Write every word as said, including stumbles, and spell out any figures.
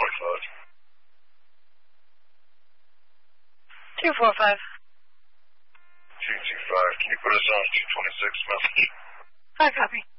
twenty-five. two four five. two two five. Can you put us on two twenty-six message? I copy.